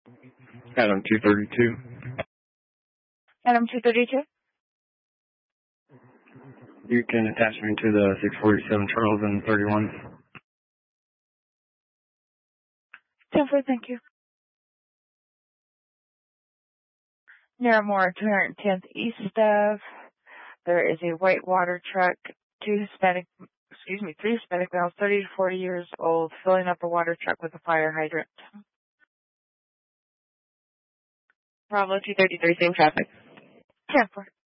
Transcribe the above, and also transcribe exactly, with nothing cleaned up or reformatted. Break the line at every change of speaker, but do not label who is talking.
Adam two thirty-two.
Adam two thirty-two.
You can attach me to the six forty-seven Charles and thirty-one.
ten four, thank you. Narramore, two hundred tenth East of. There is a white water truck, two Hispanic, excuse me, three Hispanic males, thirty to forty years old, filling up a water truck with a fire hydrant.
Bravo two thirty-three, same traffic.
ten four.